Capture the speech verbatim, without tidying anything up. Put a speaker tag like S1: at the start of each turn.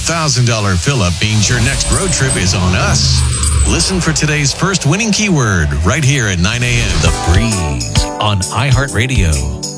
S1: thousand dollars fill-up means your next road trip is on us. Listen for today's first winning keyword right here at nine a.m.
S2: The Breeze on iHeartRadio.